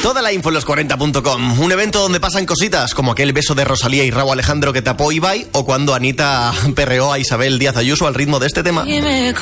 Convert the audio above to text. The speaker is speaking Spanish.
Toda la info en los40.com. Un evento donde pasan cositas como aquel beso de Rosalía y Rauw Alejandro que tapó Ibai, o cuando Anita perreó a Isabel Díaz Ayuso al ritmo de este tema. Dime